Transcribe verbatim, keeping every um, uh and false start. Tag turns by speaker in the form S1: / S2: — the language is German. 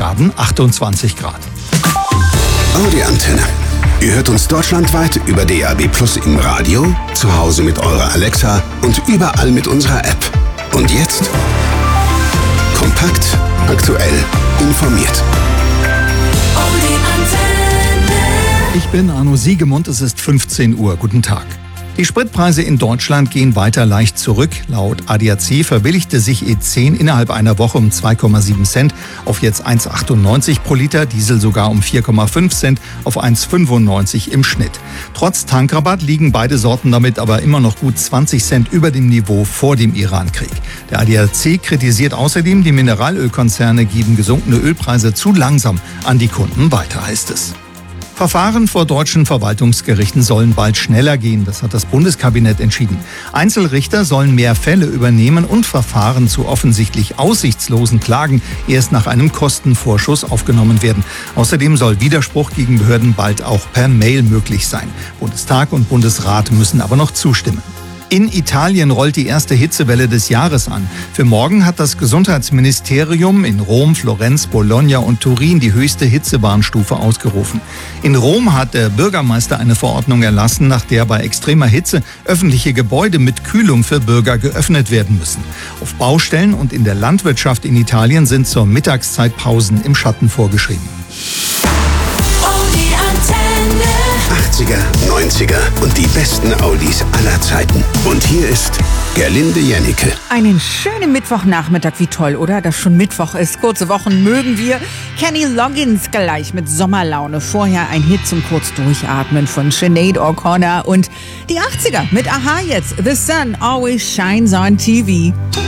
S1: Bremerhaven achtundzwanzig Grad.
S2: Audi Antenne. Ihr hört uns deutschlandweit über D A B Plus im Radio, zu Hause mit eurer Alexa und überall mit unserer App. Und jetzt kompakt, aktuell, informiert.
S3: Audi Antenne.
S1: Ich bin Arno Siegemund, es ist fünfzehn Uhr. Guten Tag. Die Spritpreise in Deutschland gehen weiter leicht zurück. Laut A D A C verbilligte sich E zehn innerhalb einer Woche um zwei Komma sieben Cent auf jetzt eins Komma achtundneunzig pro Liter, Diesel sogar um vier Komma fünf Cent auf eins Komma fünfundneunzig im Schnitt. Trotz Tankrabatt liegen beide Sorten damit aber immer noch gut zwanzig Cent über dem Niveau vor dem Irankrieg. Der A D A C kritisiert außerdem, die Mineralölkonzerne geben gesunkene Ölpreise zu langsam an die Kunden weiter, heißt es. Verfahren vor deutschen Verwaltungsgerichten sollen bald schneller gehen, das hat das Bundeskabinett entschieden. Einzelrichter sollen mehr Fälle übernehmen und Verfahren zu offensichtlich aussichtslosen Klagen erst nach einem Kostenvorschuss aufgenommen werden. Außerdem soll Widerspruch gegen Behörden bald auch per Mail möglich sein. Bundestag und Bundesrat müssen aber noch zustimmen. In Italien rollt die erste Hitzewelle des Jahres an. Für morgen hat das Gesundheitsministerium in Rom, Florenz, Bologna und Turin die höchste Hitzewarnstufe ausgerufen. In Rom hat der Bürgermeister eine Verordnung erlassen, nach der bei extremer Hitze öffentliche Gebäude mit Kühlung für Bürger geöffnet werden müssen. Auf Baustellen und in der Landwirtschaft in Italien sind zur Mittagszeit Pausen im Schatten vorgeschrieben.
S3: Audi Antenne.
S2: achtziger, neunziger und die besten Audis aller Zeiten. Und hier ist Gerlinde Jennecke.
S4: Einen schönen Mittwochnachmittag, wie toll, oder? Dass schon Mittwoch ist. Kurze Wochen mögen wir. Kenny Loggins gleich mit Sommerlaune. Vorher ein Hit zum kurz Durchatmen von Sinead O'Connor und die achtziger mit Aha jetzt. The Sun Always Shines on T V.